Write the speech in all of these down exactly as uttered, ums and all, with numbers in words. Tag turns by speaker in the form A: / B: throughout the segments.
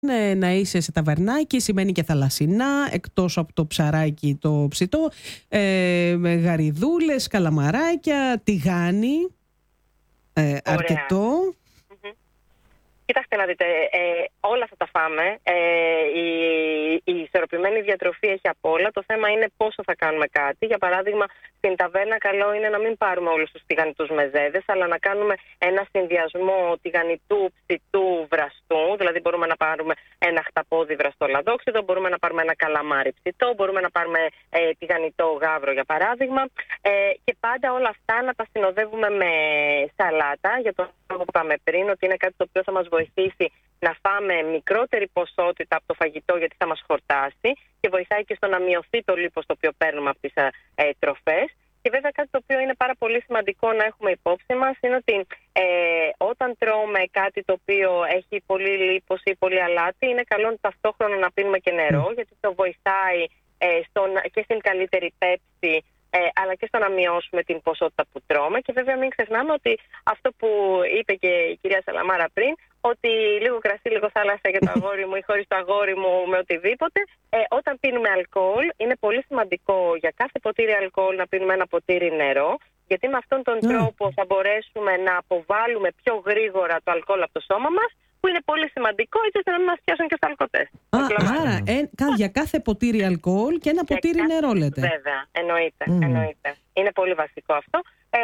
A: Ε, να είσαι σε ταβερνάκι σημαίνει και θαλασσινά, εκτός από το ψαράκι το ψητό, ε, με γαριδούλες, καλαμαράκια, τηγάνι, ε, αρκετό.
B: Mm-hmm. Κοιτάξτε να δείτε, ε, όλα θα τα φάμε. Ε, η, η ισορροπημένη διατροφή έχει απ' όλα. Το θέμα είναι πόσο θα κάνουμε κάτι. Για παράδειγμα, στην ταβέρνα καλό είναι να μην πάρουμε όλους τους τηγανιτούς μεζέδες, αλλά να κάνουμε ένα συνδυασμό τηγανιτού, ψητού, βραστού. Δηλαδή μπορούμε να πάρουμε ένα χταπόδι βραστό λαδόξιδο, μπορούμε να πάρουμε ένα καλαμάρι ψητό, μπορούμε να πάρουμε ε, τηγανιτό γάβρο για παράδειγμα. Ε, και πάντα όλα αυτά να τα συνοδεύουμε με σαλάτα, για το λόγο που είπαμε πριν, ότι είναι κάτι το οποίο θα μας βοηθήσει να φάμε μικρότερη ποσότητα από το φαγητό, γιατί θα μας χορτάσει και βοηθάει και στο να μειωθεί το λίπος το οποίο παίρνουμε από τις ε, τροφές. Και βέβαια κάτι το οποίο είναι πάρα πολύ σημαντικό να έχουμε υπόψη μας είναι ότι ε, όταν τρώμε κάτι το οποίο έχει πολύ λίπος ή πολύ αλάτι, είναι καλό ταυτόχρονα να πίνουμε και νερό, mm. γιατί το βοηθάει ε, στον, και στην καλύτερη πέψη, Ε, αλλά και στο να μειώσουμε την ποσότητα που τρώμε. Και βέβαια μην ξεχνάμε ότι αυτό που είπε και η κυρία Σαλαμάρα πριν, ότι λίγο κρασί, λίγο θάλασσα για το αγόρι μου ή χωρίς το αγόρι μου με οτιδήποτε, ε, όταν πίνουμε αλκοόλ είναι πολύ σημαντικό για κάθε ποτήρι αλκοόλ να πίνουμε ένα ποτήρι νερό, γιατί με αυτόν τον mm. τρόπο θα μπορέσουμε να αποβάλουμε πιο γρήγορα το αλκοόλ από το σώμα μας, που είναι πολύ σημαντικό, έτσι ώστε να μην μας πιάσουν και στα αλκοτές.
A: Άρα, ε, για κάθε ποτήρι αλκοόλ και ένα ποτήρι
B: κάθε...
A: νερό, λέτε.
B: Βέβαια, εννοείται,
A: Mm.
B: εννοείται. Είναι πολύ βασικό αυτό. Ε,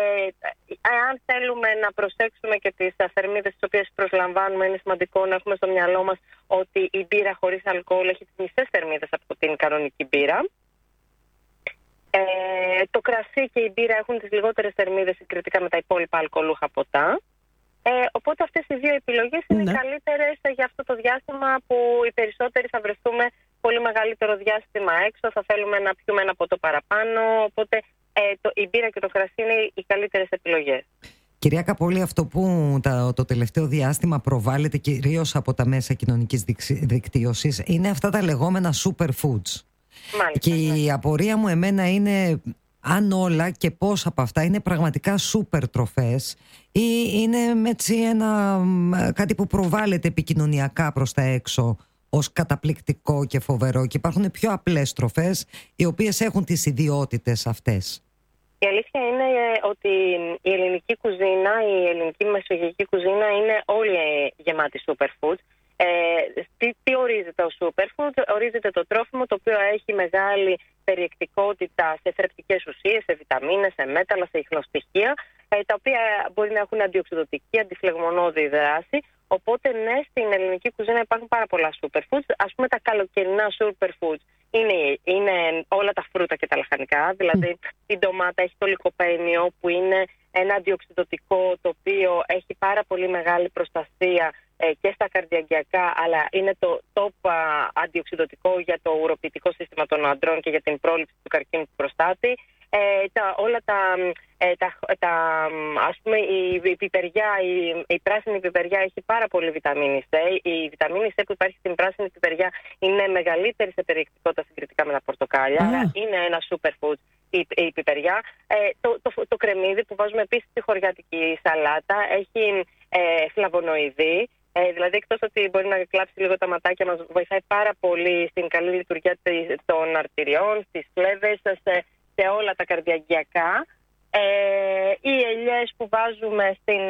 B: αν θέλουμε να προσέξουμε και τις θερμίδες τις οποίες προσλαμβάνουμε, είναι σημαντικό να έχουμε στο μυαλό μας ότι η μπύρα χωρίς αλκοόλ έχει τις μισές θερμίδες από την κανονική μπύρα. Ε, το κρασί και η μπύρα έχουν τις λιγότερες θερμίδες συγκριτικά με τα υπόλοιπα αλκοολούχα ποτά. Ε, οπότε αυτές οι δύο επιλογές είναι
A: ναι.
B: καλύτερες για αυτό το διάστημα που οι περισσότεροι θα βρεθούμε πολύ μεγαλύτερο διάστημα έξω, θα θέλουμε να πιούμε ένα ποτό παραπάνω, οπότε ε, το, η μπύρα και το κρασί είναι οι καλύτερες επιλογές.
C: Κυρία Καπόλη, αυτό που το, το τελευταίο διάστημα προβάλλεται κυρίως από τα μέσα κοινωνικής δικτύωσης είναι αυτά τα λεγόμενα superfoods.
B: Μάλιστα,
C: και η
B: ναι.
C: απορία μου εμένα είναι αν όλα και πώς από αυτά είναι πραγματικά σούπερ τροφές ή είναι έτσι ένα, κάτι που προβάλλεται επικοινωνιακά προς τα έξω ως καταπληκτικό και φοβερό, και υπάρχουν πιο απλές τροφές οι οποίες έχουν τις ιδιότητες αυτές.
B: Η αλήθεια είναι ότι η ελληνική κουζίνα, η ελληνική μεσογειακή κουζίνα είναι όλη γεμάτη superfood. Ε, τι, τι ορίζεται ο superfood? Ορίζεται το τρόφιμο το οποίο έχει μεγάλη περιεκτικότητα σε θρεπτικές ουσίες, σε βιταμίνες, σε μέταλλα, σε ιχνοστοιχεία, ε, τα οποία μπορεί να έχουν αντιοξυδοτική, αντιφλεγμονώδη δράση. Οπότε ναι, στην ελληνική κουζίνα υπάρχουν πάρα πολλά superfoods. Ας πούμε τα καλοκαιρινά superfoods είναι, είναι όλα τα φρούτα και τα λαχανικά. Δηλαδή mm. η ντομάτα έχει το λικοπαίγνιο που είναι ένα αντιοξυδοτικό το οποίο έχει πάρα πολύ μεγάλη προστασία ε, και στα καρδιαγγειακά, αλλά είναι το top α, αντιοξυδοτικό για το ουροποιητικό σύστημα των ανδρών και για την πρόληψη του καρκίνου του προστάτη. Ε, τα, όλα τα, ε, τα, τα ας πούμε η, η πιπεριά, η, η πράσινη πιπεριά έχει πάρα πολύ βιταμίνη C. Η βιταμίνη C που υπάρχει στην πράσινη πιπεριά είναι μεγαλύτερη σε περιεκτικότητα συγκριτικά με τα πορτοκάλια,
A: ah.
B: αλλά είναι ένα superfood η, η πιπεριά. Ε, το, το, το, το κρεμμύδι που βάζουμε επίσης στη χωριάτικη σαλάτα έχει ε, φλαβονοειδή. Ε, δηλαδή, εκτός ότι μπορεί να κλάψει λίγο τα ματάκια μας, βοηθάει πάρα πολύ στην καλή λειτουργία των αρτηριών, στις φλέβες, σε, σε όλα τα καρδιαγγειακά. Ε, οι ελιές που βάζουμε στην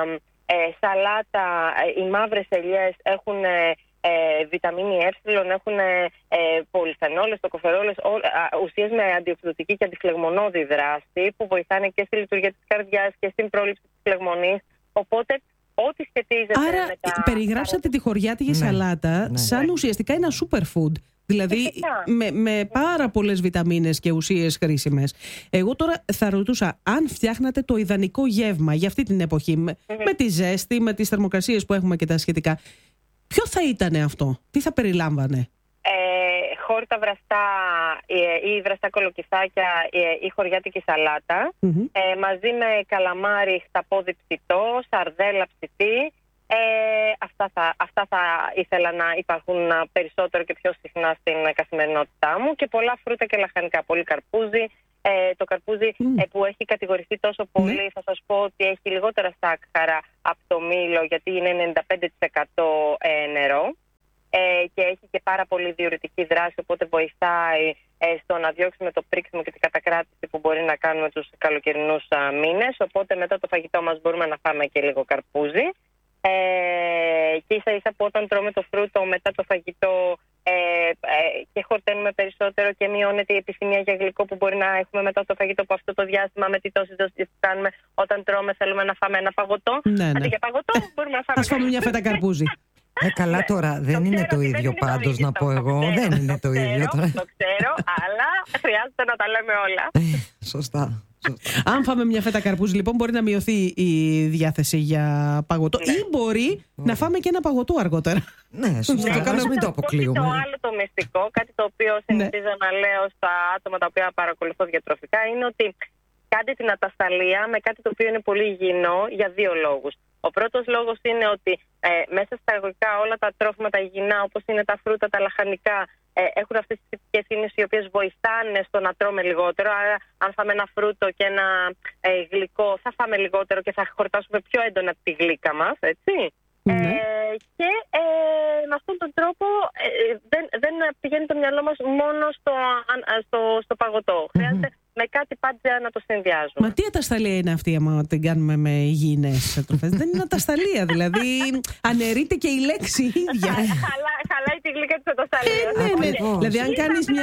B: ε, σαλάτα, ε, οι μαύρες ελιές έχουν ε, ε, βιταμίνη Ε, έχουν ε, πολυφενόλες, τοκοφερόλες, ουσίες με αντιοξυδοτική και αντιφλεγμονώδη δράση που βοηθάνε και στη λειτουργία της καρδιάς και στην πρόληψη της φλεγμονής. Οπότε ό,τι σχετίζεται.
A: Άρα,
B: με τα...
A: περιγράψατε τη χωριάτικη ναι, σαλάτα ναι, σαν ναι. ουσιαστικά ένα superfood. Δηλαδή με, με πάρα πολλές βιταμίνες και ουσίες χρήσιμες. Εγώ τώρα θα ρωτούσα, αν φτιάχνατε το ιδανικό γεύμα για αυτή την εποχή, με, mm-hmm. με τη ζέστη, με τις θερμοκρασίες που έχουμε και τα σχετικά, ποιο θα ήταν αυτό, τι θα περιλάμβανε?
B: Ε, χόρτα βραστά ή βραστά κολοκυθάκια ή χωριάτικη σαλάτα, mm-hmm. ε, μαζί με καλαμάρι, χταπόδι ψητό, σαρδέλα ψητή. Ε, αυτά, θα, αυτά θα ήθελα να υπάρχουν περισσότερο και πιο συχνά στην καθημερινότητά μου, και πολλά φρούτα και λαχανικά, πολύ καρπούζι. Ε, το καρπούζι mm. ε, που έχει κατηγορηθεί τόσο πολύ, mm. θα σας πω ότι έχει λιγότερα σάκχαρα από το μήλο, γιατί είναι ενενήντα πέντε τοις εκατό ε, νερό. και έχει και πάρα πολύ διουρητική δράση, οπότε βοηθάει ε, στο να διώξουμε το πρίξιμο και την κατακράτηση που μπορεί να κάνουμε τους καλοκαιρινούς α, μήνες. Οπότε μετά το φαγητό μας μπορούμε να φάμε και λίγο καρπούζι. Ε, και ίσα ίσα που όταν τρώμε το φρούτο μετά το φαγητό ε, ε, και χορταίνουμε περισσότερο και μειώνεται η επιθυμία για γλυκό που μπορεί να έχουμε μετά το φαγητό, που αυτό το διάστημα με τη τόση δόση που κάνουμε όταν τρώμε θέλουμε να φάμε ένα παγωτό.
A: Ναι, ναι.
B: Αντί για παγωτό μπορούμε να φάμε,
A: ας φάμε μια φέτα καρπούζι.
C: Ε, καλά τώρα, δεν είναι το ίδιο πάντως να πω εγώ. Δεν είναι το ίδιο τώρα.
B: Το ξέρω, αλλά χρειάζεται να τα λέμε όλα.
C: Σωστά. Σωστά.
A: Αν φάμε μια φέτα καρπούζι, λοιπόν, μπορεί να μειωθεί η διάθεση για παγωτό,
B: ναι.
A: ή μπορεί mm. να φάμε και ένα παγωτό αργότερα.
C: Ναι, σωστά.
A: Το κάνω,
C: μην το αποκλείουμε.
B: Το άλλο το μυστικό, κάτι το οποίο συνηθίζω ναι. να λέω στα άτομα τα οποία παρακολουθώ διατροφικά, είναι ότι κάντε την ατασταλία με κάτι το οποίο είναι πολύ υγιεινό για δύο λόγους. Ο πρώτος λόγος είναι ότι ε, μέσα στα εγωικά όλα τα τρόφιμα, τα υγιεινά, όπως είναι τα φρούτα, τα λαχανικά, ε, έχουν αυτές τις θετικές ίνες οι οποίες βοηθάνε στο να τρώμε λιγότερο. Άρα, αν φάμε ένα φρούτο και ένα ε, γλυκό, θα φάμε λιγότερο και θα χορτάσουμε πιο έντονα τη γλύκα μας, έτσι. Mm-hmm. Ε, και ε, με αυτόν τον τρόπο ε, δεν, δεν πηγαίνει το μυαλό μας μόνο στο, στο, στο παγωτό. Mm-hmm. Χρειάζεται με κάτι πάντα να το συνδυάζουμε.
A: Μα τι ατασταλία είναι αυτή, άμα την κάνουμε με υγιεινές τροφές? Δεν είναι ατασταλία, δηλαδή αναιρείται και η λέξη ίδια.
B: Χαλάει τη γλυκά της ατασταλίας.
A: Ε, ναι, ναι. Δηλαδή, αν κάνεις μια,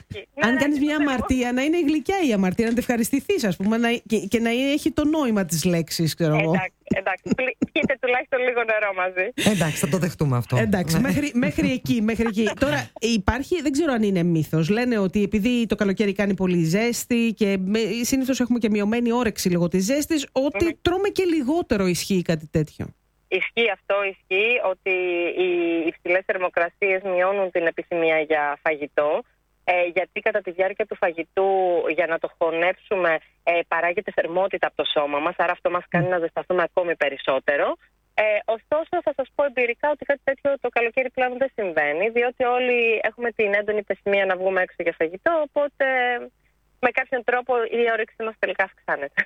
A: αν κάνεις μια αμαρτία, να είναι γλυκιά η αμαρτία, να την ευχαριστηθείς, ας πούμε, να, και, και να έχει το νόημα της λέξης, ξέρω εγώ.
B: Εντάξει, εντάξει. Πιείτε τουλάχιστον λίγο νερό μαζί.
C: Εντάξει, θα το δεχτούμε αυτό.
A: Εντάξει, μέχρι, μέχρι εκεί, μέχρι εκεί. Τώρα, υπάρχει, δεν ξέρω αν είναι μύθος. Λένε ότι επειδή το καλοκαίρι κάνει πολύ ζέστη και συνήθως έχουμε και μειωμένη όρεξη λόγω της ζέστης, ότι mm-hmm. τρώμε και λιγότερο. Ισχύει κάτι τέτοιο?
B: Ισχύει αυτό, ισχύει ότι οι υψηλές θερμοκρασίες μειώνουν την επιθυμία για φαγητό. Ε, γιατί κατά τη διάρκεια του φαγητού, για να το χωνέψουμε, ε, παράγεται θερμότητα από το σώμα μας, άρα αυτό μας κάνει να ζεσταθούμε ακόμη περισσότερο. Ε, ωστόσο, θα σας πω εμπειρικά ότι κάτι τέτοιο το καλοκαίρι πλέον δεν συμβαίνει, διότι όλοι έχουμε την έντονη επιθυμία να βγούμε έξω για φαγητό, οπότε με κάποιον τρόπο η όρεξη μας τελικά αυξάνεται.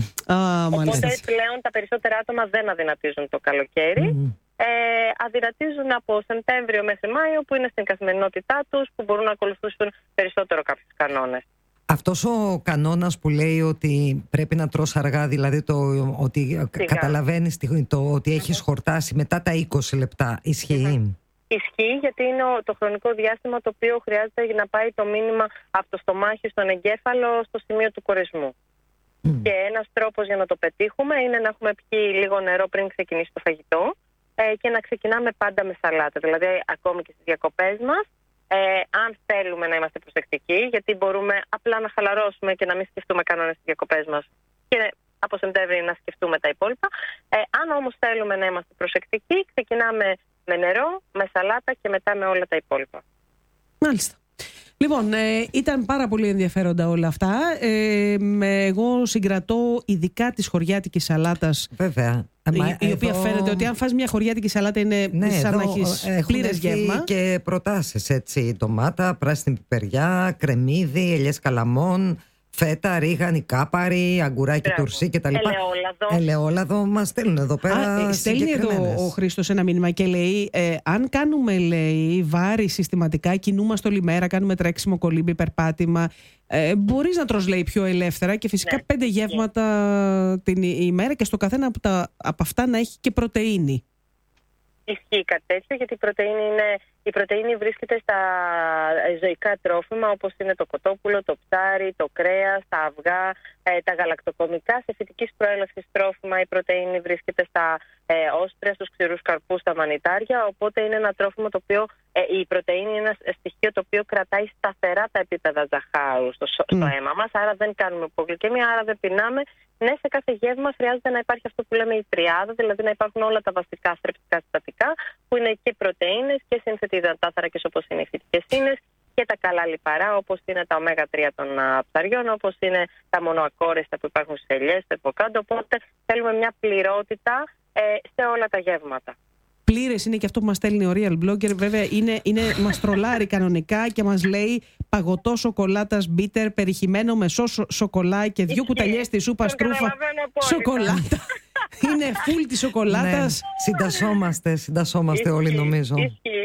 A: Ah,
B: οπότε πλέον τα περισσότερα άτομα δεν αδυνατίζουν το καλοκαίρι. Mm. Ε, αδυνατίζουν από Σεπτέμβριο μέχρι Μάιο, που είναι στην καθημερινότητά τους, που μπορούν να ακολουθήσουν περισσότερο κάποιους κανόνες.
C: Αυτός ο κανόνας που λέει ότι πρέπει να τρως αργά, δηλαδή το ότι Σιγά. καταλαβαίνεις το ότι έχεις χορτάσει μετά τα είκοσι λεπτά, ισχύει?
B: Mm-hmm. Ισχύει, γιατί είναι το χρονικό διάστημα το οποίο χρειάζεται να πάει το μήνυμα από το στομάχι στον εγκέφαλο στο σημείο του κορεσμού. Mm. Και ένας τρόπος για να το πετύχουμε είναι να έχουμε πιει λίγο νερό πριν ξεκινήσει το φαγητό ε, και να ξεκινάμε πάντα με σαλάτα. Δηλαδή, ακόμη και στις διακοπές μας, ε, αν θέλουμε να είμαστε προσεκτικοί, γιατί μπορούμε απλά να χαλαρώσουμε και να μην σκεφτούμε κανόνες στις διακοπές μας και από Σεπτέμβρη να σκεφτούμε τα υπόλοιπα. Ε, αν όμως θέλουμε να είμαστε προσεκτικοί, ξεκινάμε με νερό, με σαλάτα και μετά με όλα τα υπόλοιπα.
A: Μάλιστα. Λοιπόν, ε, ήταν πάρα πολύ ενδιαφέροντα όλα αυτά. Ε, με, εγώ συγκρατώ ειδικά της χωριάτικης σαλάτας.
C: Βέβαια.
A: Η, η εδώ... οποία φαίνεται ότι αν φας μια χωριάτικη σαλάτα είναι
C: ναι,
A: σαν να έχεις πλήρες γεύμα.
C: Και προτάσεις, έτσι, ντομάτα, πράσινη πιπεριά, κρεμμύδι, ελιές καλαμών, φέτα, ρίγανη, κάπαρη, αγκουράκι, Μπράβο. τουρσί κτλ.
B: Ελαιόλαδο.
C: Ελαιόλαδο μας στέλνουν εδώ πέρα.
A: Α, στέλνει εδώ ο Χρήστος ένα μήνυμα και λέει ε, αν κάνουμε, λέει, βάρη συστηματικά, κινούμαστε όλη μέρα, κάνουμε τρέξιμο, κολύμπι, περπάτημα, ε, μπορείς να τρως, λέει, πιο ελεύθερα και φυσικά ναι. πέντε γεύματα ναι. την ημέρα και στο καθένα από, τα, από αυτά να έχει και πρωτεΐνη.
B: Ισχύει κάτι τέτοιο, γιατί η πρωτεΐνη, είναι, η πρωτεΐνη βρίσκεται στα ζωικά τρόφιμα, όπως είναι το κοτόπουλο, το ψάρι, το κρέας, τα αυγά, ε, τα γαλακτοκομικά. Σε φυτικής προέλευσης τρόφιμα η πρωτεΐνη βρίσκεται στα ε, όσπρια, στους ξηρούς καρπούς, στα μανιτάρια. Οπότε είναι ένα τρόφιμο το οποίο ε, η πρωτεΐνη είναι ένα στοιχείο το οποίο κρατάει σταθερά τα επίπεδα ζαχάρου στο, στο mm. αίμα μας. Άρα δεν κάνουμε υπογλυκαιμία, άρα δεν πεινάμε. Ναι, σε κάθε γεύμα χρειάζεται να υπάρχει αυτό που λέμε η τριάδα, δηλαδή να υπάρχουν όλα τα βασικά θρεπτικά συστατικά, που είναι και πρωτεΐνες και σύνθετοι υδατάνθρακες, όπως είναι οι φυτικές ίνες, και τα καλά λιπαρά, όπως είναι τα ωμέγα τρία των ψαριών, όπως είναι τα μονοακόρεστα που υπάρχουν στις ελιές, στο υποκάτω. Οπότε θέλουμε μια πληρότητα ε, σε όλα τα γεύματα.
A: Πλήρες είναι και αυτό που μας στέλνει ο Real Blogger. Βέβαια, είναι, είναι, μας τρολάρει κανονικά και μας λέει παγωτό σοκολάτας μπίτερ, περιχυμένο με σο, σοκολά και δύο κουταλιές στη σούπα στρούφα. Σοκολάτα. Είναι full της σοκολάτας.
C: Ναι, συντασσόμαστε, συντασσόμαστε όλοι, νομίζω.
B: Ισχύει, ισχύει.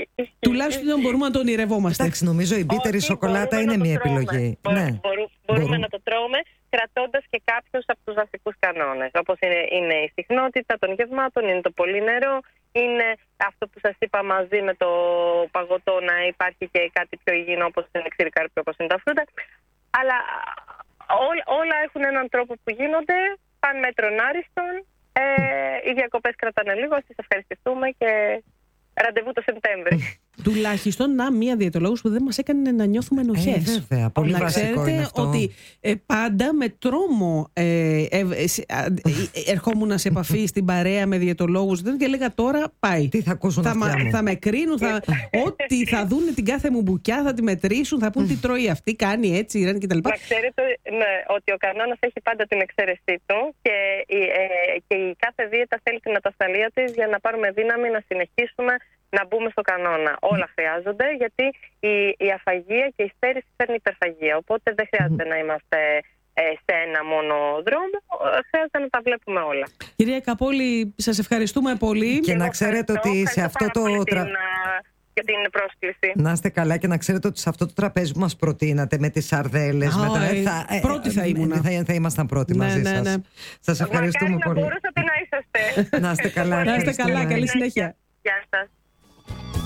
A: Τουλάχιστον μπορούμε να το ονειρευόμαστε.
C: Εντάξει, νομίζω η μπίτερη σοκολάτα είναι μια επιλογή.
B: Μπορούμε,
C: ναι.
B: μπορούμε, μπορούμε να το τρώμε κρατώντας και κάποιους από τους βασικούς κανόνες. Όπως είναι, είναι η συχνότητα των γευμάτων, είναι το πολύ νερό, είναι αυτό που σας είπα μαζί με το παγωτό να υπάρχει και κάτι πιο υγιεινό όπως είναι ξηρικάρπιο, όπως είναι τα φρούτα. Αλλά ό, όλα έχουν έναν τρόπο που γίνονται, πάνε μέτρον άριστον. Ε, οι διακοπές κρατάνε λίγο, ας τις ευχαριστηθούμε και ραντεβού το Σεπτέμβρη.
A: Τουλάχιστον να μία διαιτολόγος που δεν μας έκανε να νιώθουμε ενοχές.
C: Ε, βέβαια, πολύ
A: να
C: βασικό
A: ξέρετε
C: είναι αυτό.
A: ότι ε, πάντα με τρόμο ε, ε, ε, ε, ερχόμουν σε επαφή στην παρέα με διαιτολόγους και έλεγα τώρα πάει.
C: Τι θα ακούσουν
A: θα,
C: αυτιά μου.
A: θα με κρίνουν, θα, ό,τι θα δουν την κάθε μου μπουκιά, θα τη μετρήσουν, θα πούν τι τρώει αυτή, κάνει έτσι, ράνει κτλ.
B: Να ξέρετε ναι, ότι ο κανόνας έχει πάντα την εξαίρεσή του και η, ε, και η κάθε δίαιτα θέλει την ατασταλία της για να πάρουμε δύναμη να συνεχίσουμε να μπούμε στο κανόνα. Όλα χρειάζονται, γιατί η, η αφαγία και η στέρηση φέρνει υπερφαγία. Οπότε δεν χρειάζεται να είμαστε ε, σε ένα μόνο δρόμο, χρειάζεται να τα βλέπουμε όλα.
A: Κυρία Καπόλη, σας ευχαριστούμε πολύ.
C: Και, και να ξέρετε ότι σε
B: ευχαριστώ
C: αυτό το
B: τραπέζι. Για την πρόσκληση.
C: Να είστε καλά και να ξέρετε ότι σε αυτό το τραπέζι που μας προτείνατε με τις σαρδέλες.
A: Oh,
C: με τα...
A: ε,
C: θα, ε,
A: πρώτη θα ήμουν.
C: Θα, θα ήμασταν πρώτοι
A: ναι,
C: μαζί
A: ναι,
C: σας.
A: ναι.
C: Σας ευχαριστούμε
B: Μακάρι
C: πολύ.
B: Να μπορούσατε να είσαστε.
C: Να είστε καλά.
A: Να είστε καλά. Καλή συνέχεια.
B: Γεια σας.